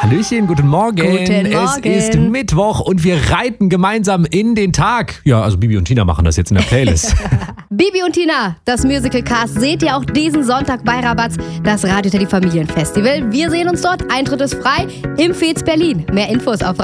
Hallöchen, guten Morgen. Guten Morgen. Es ist Mittwoch und wir reiten gemeinsam in den Tag. Ja, also Bibi und Tina machen das jetzt in der Playlist. Bibi und Tina, das Musical-Cast, seht ihr auch diesen Sonntag bei Rabatz, das Radio Teddy Familienfestival. Wir sehen uns dort. Eintritt ist frei im Fez Berlin. Mehr Infos auf